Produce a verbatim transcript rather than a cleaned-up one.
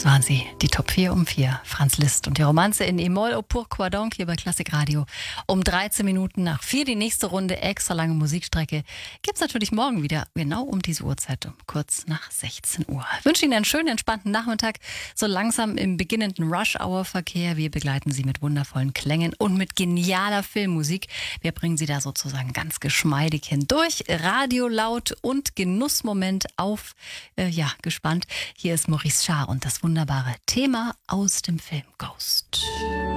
Das waren sie, die Top vier um vier. Franz Liszt und die Romanze in E-Moll au Pourquoi donc hier bei Klassik Radio. Um dreizehn Minuten nach vier die nächste Runde, extra lange Musikstrecke. Gibt's natürlich morgen wieder, genau um diese Uhrzeit, um kurz nach sechzehn Uhr. Ich wünsche Ihnen einen schönen, entspannten Nachmittag, so langsam im beginnenden Rush-Hour-Verkehr. Wir begleiten Sie mit wundervollen Klängen und mit genialer Filmmusik. Wir bringen Sie da sozusagen ganz geschmeidig hindurch. Radio laut und Genussmoment auf, äh, ja, gespannt. Hier ist Maurice Schaar und das wunderbare Thema aus dem Film Ghost.